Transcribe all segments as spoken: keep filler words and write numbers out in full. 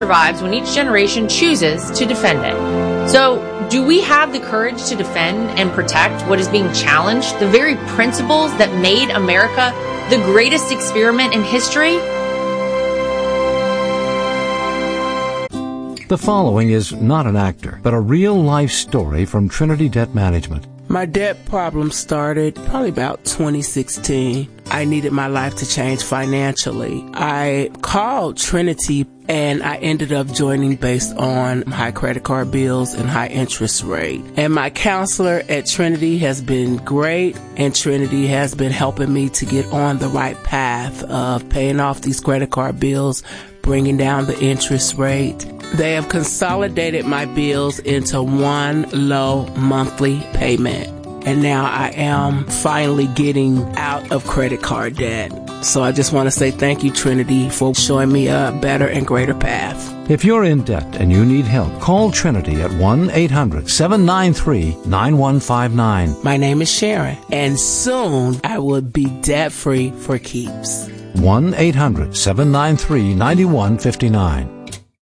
survives when each generation chooses to defend it. So, do we have the courage to defend and protect what is being challenged, the very principles that made America the greatest experiment in history? The following is not an actor, but a real-life story from Trinity Debt Management. My debt problem started probably about twenty sixteen. I needed my life to change financially. I called Trinity and I ended up joining based on high credit card bills and high interest rate. And my counselor at Trinity has been great, and Trinity has been helping me to get on the right path of paying off these credit card bills, bringing down the interest rate. They have consolidated my bills into one low monthly payment. And now I am finally getting out of credit card debt. So I just want to say thank you, Trinity, for showing me a better and greater path. If you're in debt and you need help, call Trinity at one eight hundred seven nine three nine one five nine. My name is Sharon, and soon I will be debt-free for keeps. one eight hundred seven nine three nine one five nine.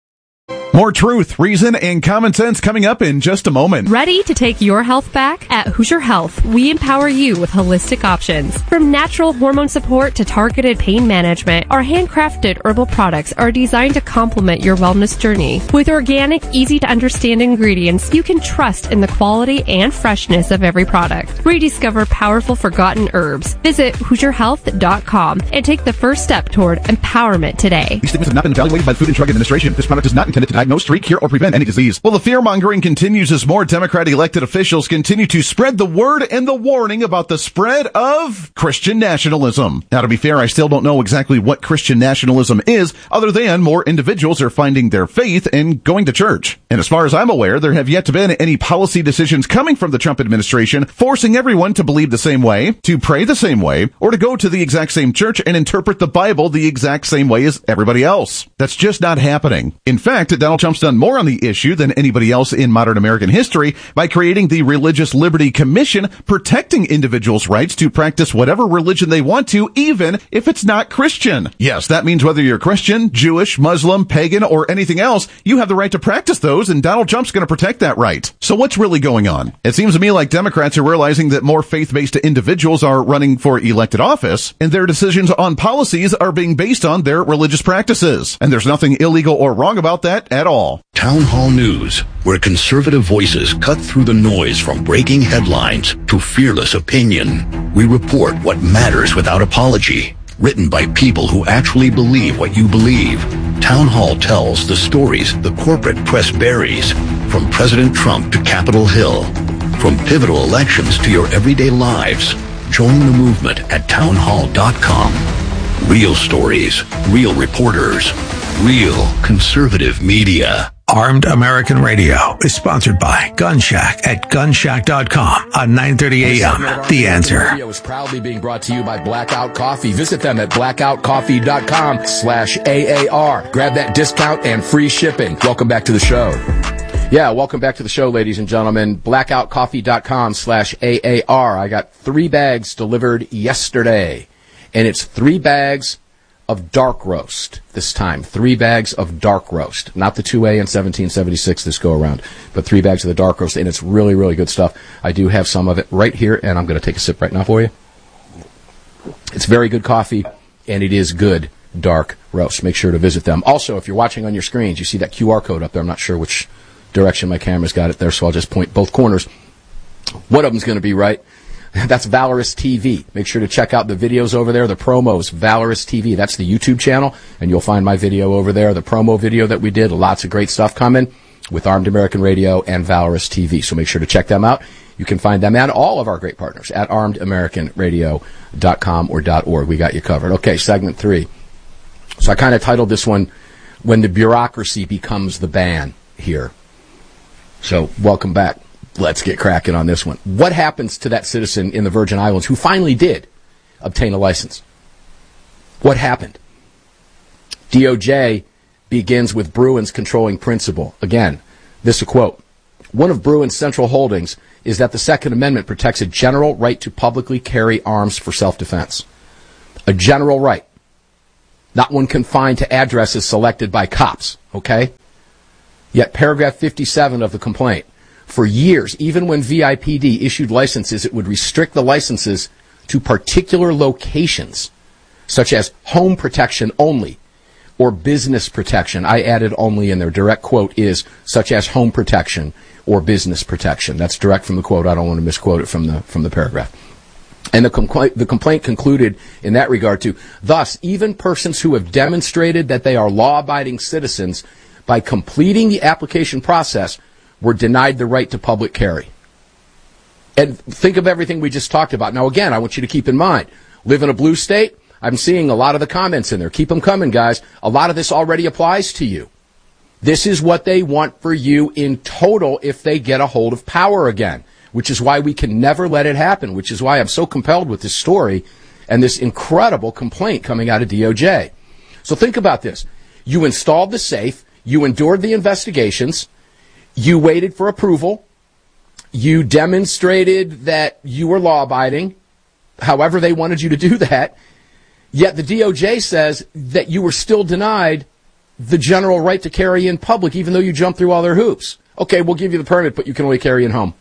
More truth, reason, and common sense coming up in just a moment. Ready to take your health back? At Hoosier Health, we empower you with holistic options. From natural hormone support to targeted pain management, our handcrafted herbal products are designed to complement your wellness journey. With organic, easy-to-understand ingredients, you can trust in the quality and freshness of every product. Rediscover powerful forgotten herbs. Visit Hoosier Health dot com and take the first step toward empowerment today. These statements have not been evaluated by the Food and Drug Administration. This product is not intended to diagnose, treat, cure, or prevent any disease. Well, the fear-mongering continues as more Democrat elected officials continue to spread the word and the warning about the spread of Christian nationalism. Now, to be fair, I still don't know exactly what Christian nationalism is, other than more individuals are finding their faith and going to church. And as far as I'm aware, there have yet to been any policy decisions coming from the Trump administration forcing everyone to believe the same way, to pray the same way, or to go to the exact same church and interpret the Bible the exact same way as everybody else. That's just not happening. In fact, Donald Trump's done more on the issue than anybody else in modern American history by creating the Religious Liberty Commission, protecting individuals' rights to practice whatever religion they want to, even if it's not Christian. Yes, that means whether you're Christian, Jewish, Muslim, pagan, or anything else, you have the right to practice those, and Donald Trump's going to protect that right. So what's really going on? It seems to me like Democrats are realizing that more faith-based individuals are running for elected office, and their decisions on policies are being based on their religious practices. And there's nothing illegal or wrong about that at all. Town Hall News, where conservative voices cut through the noise from breaking headlines to fearless opinion. We report what matters without apology. Written by people who actually believe what you believe. Town Hall tells the stories the corporate press buries, from President Trump to Capitol Hill, from pivotal elections to your everyday lives. Join the movement at town hall dot com. Real stories, real reporters, real conservative media. Armed American Radio is sponsored by Gun Shack at gun shack dot com on nine thirty a.m. The Answer. Radio is proudly being brought to you by Blackout Coffee. Visit them at blackout coffee dot com slash A A R. Grab that discount and free shipping. Welcome back to the show. Yeah, welcome back to the show, ladies and gentlemen. blackout coffee dot com slash A A R. I got three bags delivered yesterday, and it's three bags of dark roast this time. Three bags of dark roast. Not the two A and seventeen seventy-six this go around, but three bags of the dark roast, and it's really, really good stuff. I do have some of it right here, and I'm going to take a sip right now for you. It's very good coffee, and it is good dark roast. Make sure to visit them. Also, if you're watching on your screens, you see that Q R code up there. I'm not sure which direction my camera's got it there, so I'll just point both corners. One of them's going to be right. That's Valorous T V. Make sure to check out the videos over there, the promos, Valorous T V. That's the YouTube channel, and you'll find my video over there, the promo video that we did. Lots of great stuff coming with Armed American Radio and Valorous T V. So make sure to check them out. You can find them and all of our great partners at armed american radio dot com or .org. We got you covered. Okay, segment three. So I kind of titled this one, When the Bureaucracy Becomes the Ban here. So welcome back. Let's get cracking on this one. What happens to that citizen in the Virgin Islands who finally did obtain a license? What happened? D O J begins with Brewin's controlling principle. Again, this is a quote. One of Brewin's central holdings is that the Second Amendment protects a general right to publicly carry arms for self-defense. A general right. not one confined to addresses selected by cops, okay? Yet paragraph fifty-seven of the complaint, for years, even when V I P D issued licenses, it would restrict the licenses to particular locations, such as home protection only or business protection. I added only in there. Direct quote is such as home protection or business protection. That's direct from the quote. I don't want to misquote it from the from the paragraph. And the complaint, the complaint concluded in that regard too. Thus, even persons who have demonstrated that they are law-abiding citizens by completing the application process were denied the right to public carry. And think of everything we just talked about. Now, again, I want you to keep in mind, live in a blue state. I'm seeing a lot of the comments in there. Keep them coming, guys. A lot of this already applies to you. This is what they want for you in total if they get a hold of power again, which is why we can never let it happen, which is why I'm so compelled with this story and this incredible complaint coming out of D O J. So think about this. You installed the safe. You endured the investigations. You waited for approval. You demonstrated that you were law-abiding, however they wanted you to do that. Yet the D O J says that you were still denied the general right to carry in public, even though you jumped through all their hoops. Okay, we'll give you the permit, but you can only carry in home.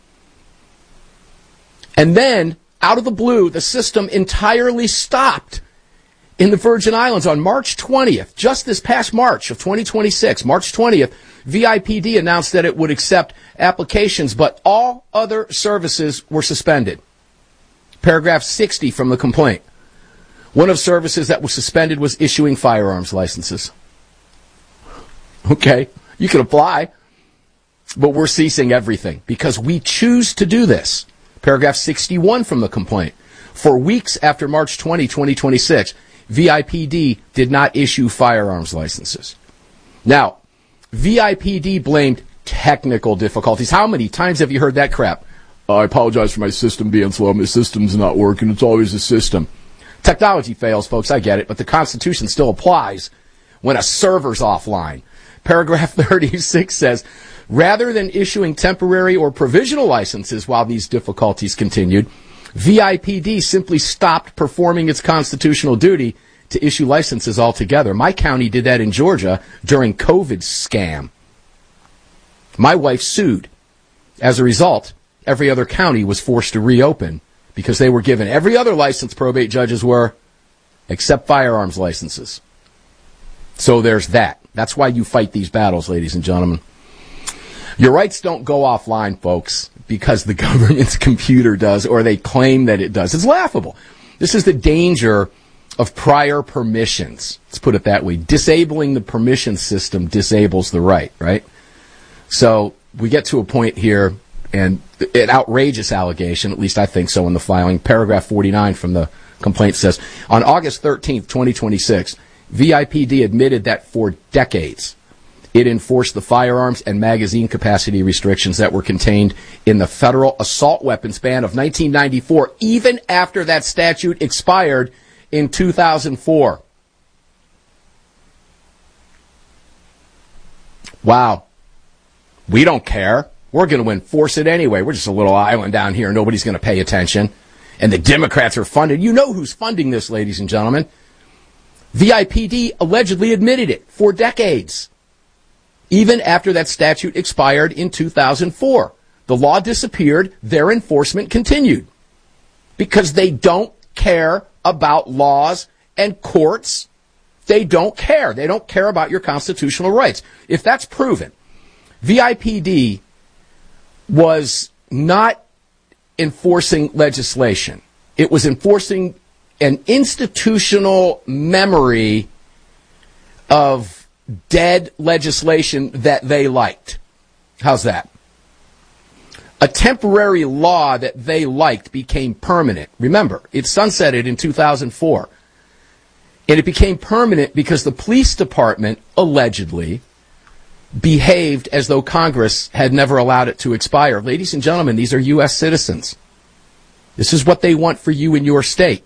And then, out of the blue, the system entirely stopped in the Virgin Islands on March twentieth, just this past March of twenty twenty-six, March twentieth, V I P D announced that it would accept applications, but all other services were suspended. Paragraph sixty from the complaint. One of services that was suspended was issuing firearms licenses. Okay, you can apply, but we're ceasing everything because we choose to do this. Paragraph sixty-one from the complaint. For weeks after March twentieth, twenty twenty-six, V I P D did not issue firearms licenses. Now, V I P D blamed technical difficulties. How many times have you heard that crap? Oh, I apologize for my system being slow. My system's not working. It's always the system. Technology fails, folks. I get it. But the Constitution still applies when a server's offline. Paragraph thirty-six says, rather than issuing temporary or provisional licenses while these difficulties continued, V I P D simply stopped performing its constitutional duty to issue licenses altogether. My county did that in Georgia during COVID scam. My wife sued. As a result, every other county was forced to reopen because they were given every other license probate judges were, except firearms licenses. So there's that. That's why you fight these battles, ladies and gentlemen. Your rights don't go offline, folks, because the government's computer does, or they claim that it does. It's laughable. This is the danger of prior permissions. Let's put it that way. Disabling the permission system disables the right, right? So we get to a point here, and an outrageous allegation, at least I think so in the filing. Paragraph forty-nine from the complaint says, on August thirteenth, twenty twenty-six, V I P D admitted that for decades it enforced the firearms and magazine capacity restrictions that were contained in the federal assault weapons ban of nineteen ninety-four, even after that statute expired in two thousand four. Wow. We don't care. We're going to enforce it anyway. We're just a little island down here. Nobody's going to pay attention. And the Democrats are funded. You know who's funding this, ladies and gentlemen. V I P D allegedly admitted it for decades. Even after that statute expired in two thousand four. The law disappeared. Their enforcement continued. Because they don't care about laws and courts. They don't care. They don't care about your constitutional rights. If that's proven, V I P D was not enforcing legislation. It was enforcing an institutional memory of dead legislation that they liked. How's that? A temporary law that they liked became permanent. Remember, it sunsetted in two thousand four. And it became permanent because the police department allegedly behaved as though Congress had never allowed it to expire. Ladies and gentlemen, these are U S citizens. This is what they want for you in your state.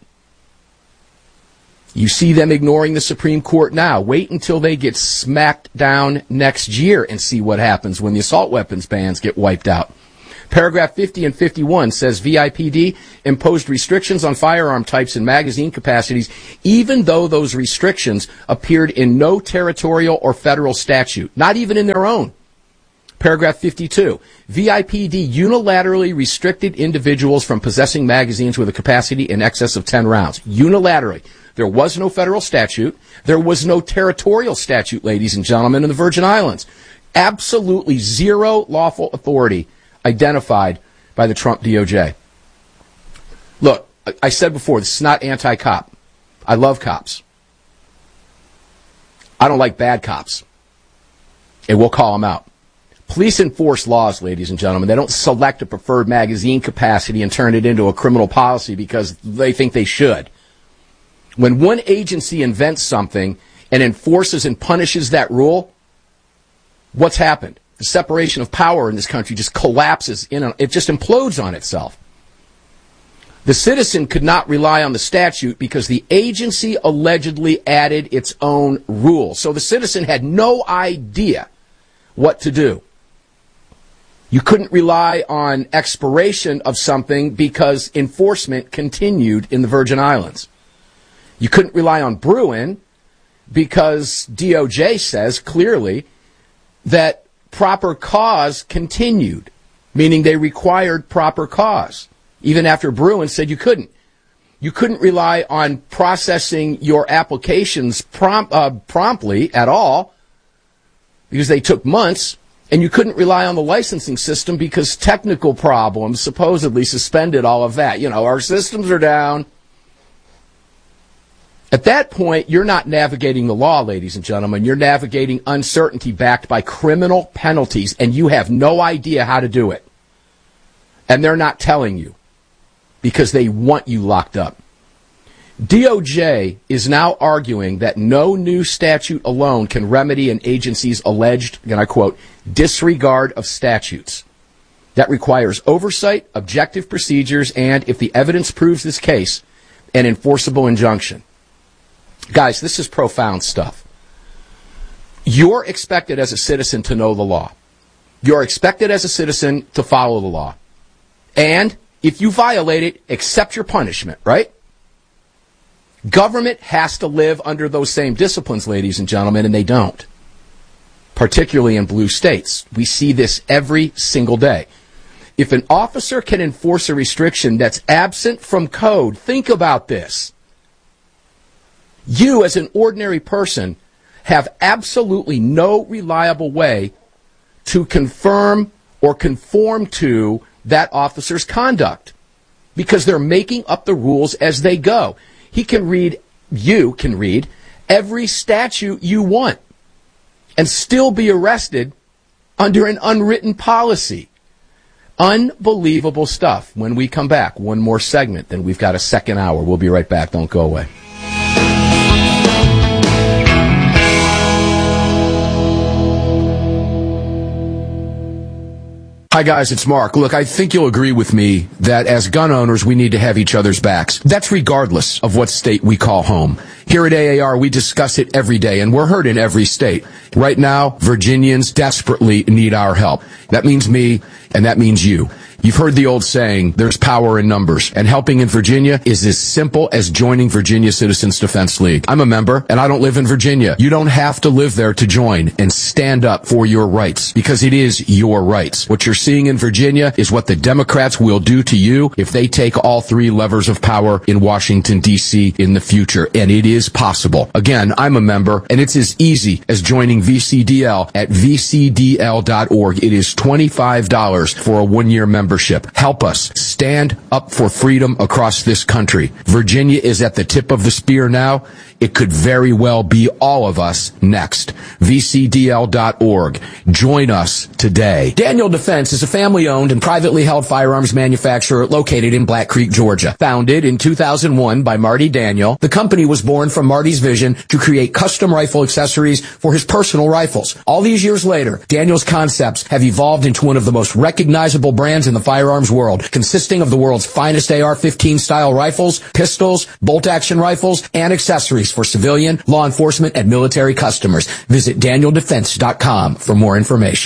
You see them ignoring the Supreme Court now. Wait until they get smacked down next year and see what happens when the assault weapons bans get wiped out. Paragraph fifty and fifty-one says V I P D imposed restrictions on firearm types and magazine capacities, even though those restrictions appeared in no territorial or federal statute, not even in their own. Paragraph fifty-two, V I P D unilaterally restricted individuals from possessing magazines with a capacity in excess of ten rounds. Unilaterally. There was no federal statute. There was no territorial statute, ladies and gentlemen, in the Virgin Islands. Absolutely zero lawful authority identified by the Trump D O J. Look, I said before, this is not anti-cop. I love cops. I don't like bad cops. And we'll call them out. Police enforce laws, ladies and gentlemen. They don't select a preferred magazine capacity and turn it into a criminal policy because they think they should. When one agency invents something and enforces and punishes that rule, what's happened? The separation of power in this country just collapses. In a, it just implodes on itself. The citizen could not rely on the statute because the agency allegedly added its own rules. So the citizen had no idea what to do. You couldn't rely on expiration of something because enforcement continued in the Virgin Islands. You couldn't rely on Bruen because D O J says clearly that proper cause continued, meaning they required proper cause, even after Bruen said you couldn't. You couldn't rely on processing your applications prompt, uh, promptly at all because they took months, and you couldn't rely on the licensing system because technical problems supposedly suspended all of that. You know, our systems are down. At that point, you're not navigating the law, ladies and gentlemen. You're navigating uncertainty backed by criminal penalties, and you have no idea how to do it. And they're not telling you because they want you locked up. D O J is now arguing that no new statute alone can remedy an agency's alleged, and I quote, disregard of statutes. That requires oversight, objective procedures, and, if the evidence proves this case, an enforceable injunction. Guys, this is profound stuff. You're expected as a citizen to know the law. You're expected as a citizen to follow the law. And if you violate it, accept your punishment, right? Government has to live under those same disciplines, ladies and gentlemen, and they don't. Particularly in blue states. We see this every single day. If an officer can enforce a restriction that's absent from code, think about this. You, as an ordinary person, have absolutely no reliable way to confirm or conform to that officer's conduct because they're making up the rules as they go. He can read, you can read, every statute you want and still be arrested under an unwritten policy. Unbelievable stuff. When we come back, one more segment, then we've got a second hour. We'll be right back. Don't go away. Hi guys, it's Mark. Look, I think you'll agree with me that as gun owners, we need to have each other's backs. That's regardless of what state we call home. Here at A A R, we discuss it every day, and we're heard in every state. Right now, Virginians desperately need our help. That means me, and that means you. You've heard the old saying, there's power in numbers, and helping in Virginia is as simple as joining Virginia Citizens Defense League. I'm a member, and I don't live in Virginia. You don't have to live there to join and stand up for your rights, because it is your rights. What you're seeing in Virginia is what the Democrats will do to you if they take all three levers of power in Washington, D C in the future, and it is possible. Again, I'm a member, and it's as easy as joining V C D L at v c d l dot org. It is twenty-five dollars for a one-year membership. Help us stand up for freedom across this country. Virginia is at the tip of the spear now. It could very well be all of us next. v c d l dot org. Join us today. Daniel Defense is a family-owned and privately held firearms manufacturer located in Black Creek, Georgia. Founded in two thousand one by Marty Daniel, the company was born from Marty's vision to create custom rifle accessories for his personal rifles. All these years later, Daniel's concepts have evolved into one of the most recognizable brands in the firearms world, consisting of the world's finest A R fifteen style rifles, pistols, bolt-action rifles, and accessories for civilian, law enforcement, and military customers. Visit daniel defense dot com for more information.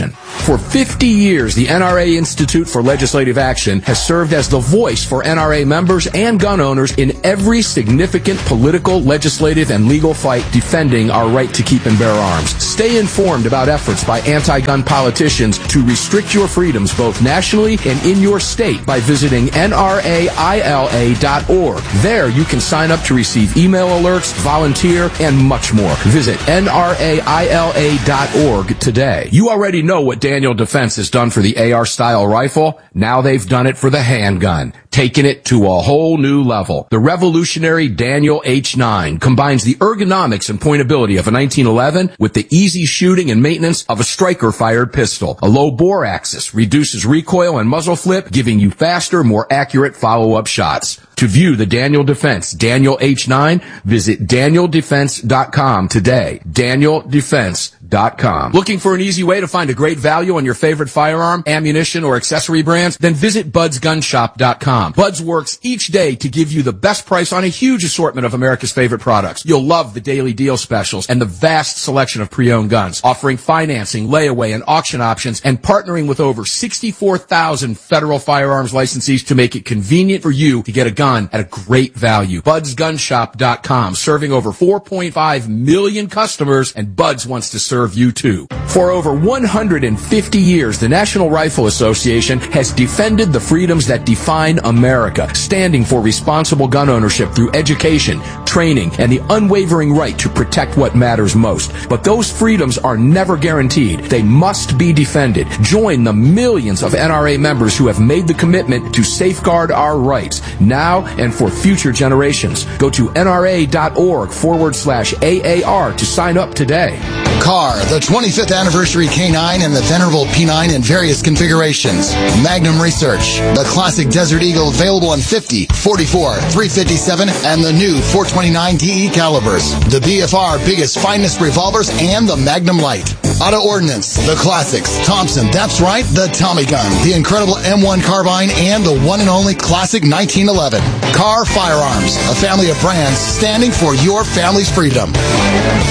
For fifty years, the N R A Institute for Legislative Action has served as the voice for N R A members and gun owners in every significant political, legislative, and legal fight defending our right to keep and bear arms. Stay informed about efforts by anti-gun politicians to restrict your freedoms both nationally and in your state by visiting N R A I L A dot org. There you can sign up to receive email alerts, volunteer, and much more. Visit N R A I L A dot org today. You already know what Daniel Defense has done for the A R-style rifle. Now they've done it for the handgun, taking it to a whole new level. The revolutionary Daniel H nine combines the ergonomics and pointability of a nineteen eleven with the easy shooting and maintenance of a striker-fired pistol. A low bore axis reduces recoil and muzzle flip, giving you faster, more accurate follow-up shots. To view the Daniel Defense Daniel H nine, visit Daniel Defense dot com today. Daniel Defense dot com. Looking for an easy way to find a great value on your favorite firearm, ammunition, or accessory brands? Then visit Buds Gun Shop dot com. Buds works each day to give you the best price on a huge assortment of America's favorite products. You'll love the daily deal specials and the vast selection of pre-owned guns, offering financing, layaway, and auction options, and partnering with over sixty-four thousand federal firearms licensees to make it convenient for you to get a gun at a great value. Buds Gun Shop dot com, serving over four point five million customers, and Buds wants to serve you too. For over one hundred fifty years, the National Rifle Association has defended the freedoms that define America, standing for responsible gun ownership through education, training, and the unwavering right to protect what matters most. But those freedoms are never guaranteed. They must be defended. Join the millions of N R A members who have made the commitment to safeguard our rights now and for future generations. Go to N R A dot org forward slash A A R to sign up today. Car, the twenty-fifth anniversary K nine and the venerable P nine in various configurations. Magnum Research, the classic Desert Eagle available in fifty, forty-four, three fifty-seven, and the new four twenty-nine D E calibers. The B F R biggest, finest revolvers and the Magnum Light. Auto Ordnance, the classics. Thompson, that's right, the Tommy gun, the incredible M one carbine, and the one and only classic nineteen eleven. Car Firearms, a family of brands standing for your family's freedom.